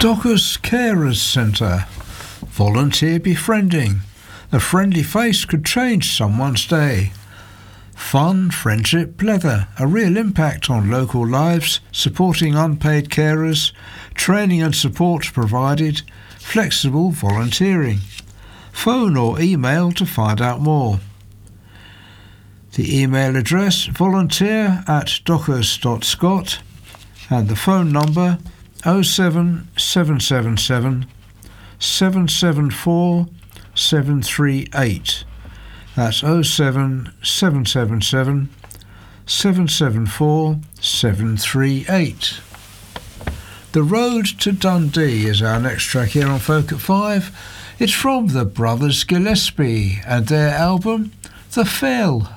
Dockers Carers Centre. Volunteer befriending. A friendly face could change someone's day. Fun, friendship, leather. A real impact on local lives, supporting unpaid carers, training and support provided, flexible volunteering. Phone or email to find out more. The email address volunteer@dockers.scot and the phone number 07777 774 738. That's 07777 774 738. The Road to Dundee is our next track here on Folk at 5. It's from the Brothers Gillespie and their album The Fell.